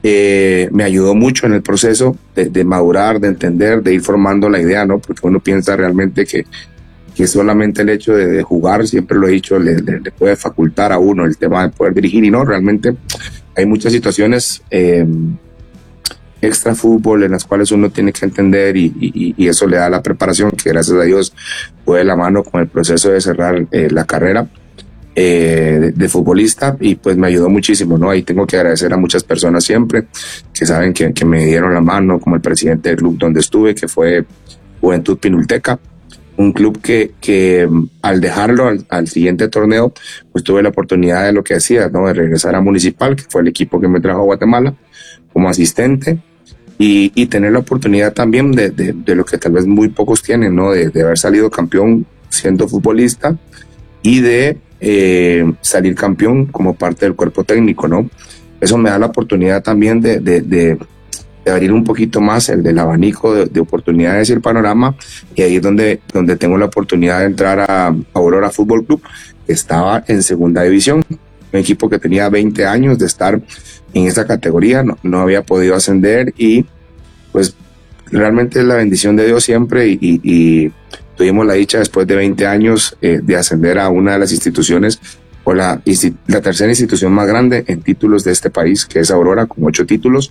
me ayudó mucho en el proceso de madurar, de entender, de ir formando la idea, ¿no? Porque uno piensa realmente que solamente el hecho de jugar, siempre lo he dicho, le puede facultar a uno el tema de poder dirigir, y no, realmente hay muchas situaciones extra fútbol en las cuales uno tiene que entender, y eso le da la preparación que gracias a Dios fue de la mano con el proceso de cerrar la carrera de futbolista, y pues me ayudó muchísimo, ¿no? Ahí tengo que agradecer a muchas personas siempre que saben que me dieron la mano, como el presidente del club donde estuve, que fue Juventud Pinulteca, un club que al dejarlo al siguiente torneo, pues tuve la oportunidad de lo que hacía, ¿no? De regresar a Municipal, que fue el equipo que me trajo a Guatemala como asistente, y tener la oportunidad también de lo que tal vez muy pocos tienen, ¿no? De haber salido campeón siendo futbolista, y de salir campeón como parte del cuerpo técnico, ¿no? Eso me da la oportunidad también de abrir un poquito más el del abanico de oportunidades y el panorama, y ahí es donde tengo la oportunidad de entrar a Aurora Fútbol Club, que estaba en segunda división, un equipo que tenía 20 años de estar en esa categoría, no había podido ascender, y pues realmente es la bendición de Dios siempre, y tuvimos la dicha después de 20 años de ascender a una de las instituciones, o la tercera institución más grande en títulos de este país, que es Aurora, con 8 títulos.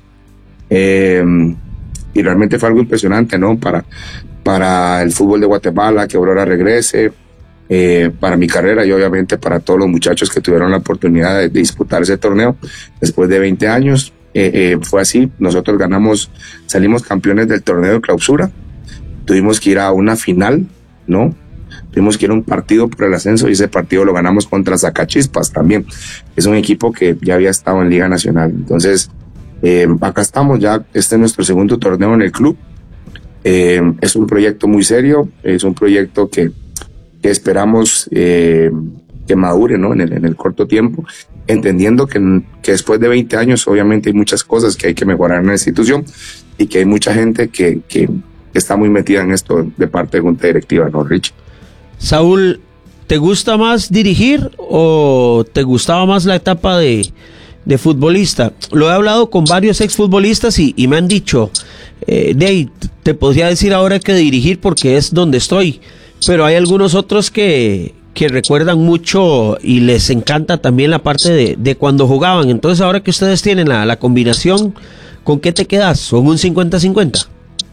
Y realmente fue algo impresionante, ¿no? Para el fútbol de Guatemala, que Aurora regrese, para mi carrera, y obviamente para todos los muchachos que tuvieron la oportunidad de disputar ese torneo después de 20 años. Fue así, nosotros salimos campeones del torneo de clausura, tuvimos que ir a una final, ¿no? Tuvimos que ir a un partido por el ascenso, y ese partido lo ganamos contra Zacachispas también. Es un equipo que ya había estado en Liga Nacional. Entonces, acá estamos ya, este es nuestro segundo torneo en el club. Es un proyecto muy serio, es un proyecto que esperamos que madure, ¿no? en el corto tiempo, entendiendo que después de 20 años obviamente hay muchas cosas que hay que mejorar en la institución, y que hay mucha gente que está muy metida en esto de parte de junta directiva, ¿no, Rich? Saúl, ¿te gusta más dirigir o te gustaba más la etapa de futbolista? Lo he hablado con varios exfutbolistas y me han dicho, Dave, te podría decir ahora que dirigir porque es donde estoy, pero hay algunos otros que recuerdan mucho y les encanta también la parte de cuando jugaban. Entonces, ahora que ustedes tienen la combinación, ¿con qué te quedas? ¿Son un 50-50?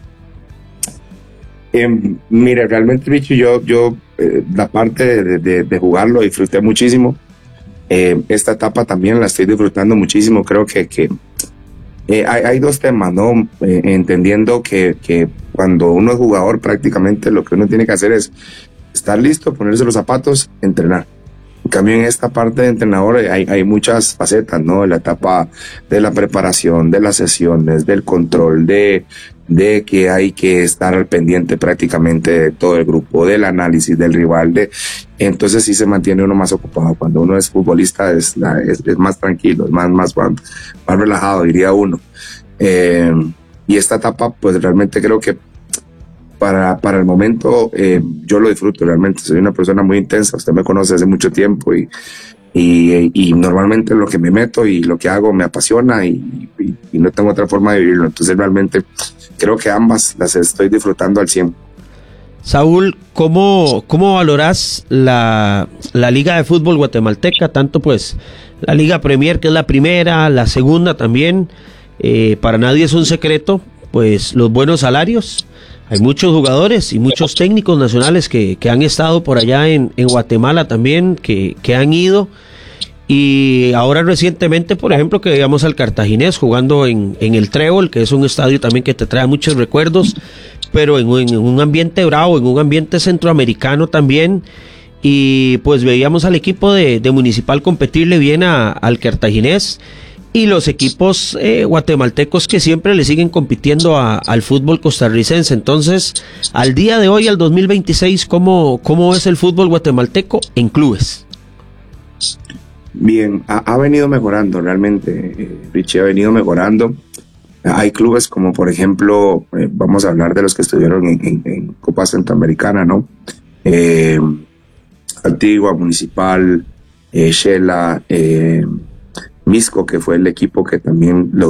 Mire, realmente, bicho, yo la parte de jugar lo disfruté muchísimo. Esta etapa también la estoy disfrutando muchísimo. Creo que hay dos temas, ¿no? Entendiendo que cuando uno es jugador, prácticamente lo que uno tiene que hacer es estar listo, ponerse los zapatos, entrenar. En cambio, en esta parte de entrenador hay muchas facetas, ¿no? La etapa de la preparación, de las sesiones, del control, de que hay que estar al pendiente prácticamente de todo el grupo, del análisis del rival, entonces sí se mantiene uno más ocupado. Cuando uno es futbolista es más tranquilo, es más relajado, diría uno. Y esta etapa, pues realmente creo que para el momento yo lo disfruto. Realmente soy una persona muy intensa, usted me conoce hace mucho tiempo, y normalmente lo que me meto y lo que hago me apasiona, y no tengo otra forma de vivirlo. Entonces realmente creo que ambas las estoy disfrutando al 100%. Saúl, ¿cómo valorás la Liga de Fútbol guatemalteca? Tanto pues la Liga Premier, que es la primera, la segunda también. Para nadie es un secreto, pues los buenos salarios. Hay muchos jugadores y muchos técnicos nacionales que han estado por allá en Guatemala también, que han ido. Y ahora recientemente, por ejemplo, que veíamos al Cartaginés jugando en el Trébol, que es un estadio también que te trae muchos recuerdos, pero en un ambiente bravo, en un ambiente centroamericano también. Y pues veíamos al equipo de Municipal competirle bien al Cartaginés, y los equipos guatemaltecos que siempre le siguen compitiendo al fútbol costarricense. Entonces, al día de hoy, al 2026, ¿cómo es el fútbol guatemalteco en clubes? Bien, ha venido mejorando realmente, Richie, ha venido mejorando. Hay clubes como, por ejemplo, vamos a hablar de los que estuvieron en Copa Centroamericana, ¿no? Antigua, Municipal, Shela, Misco, que fue el equipo que también logró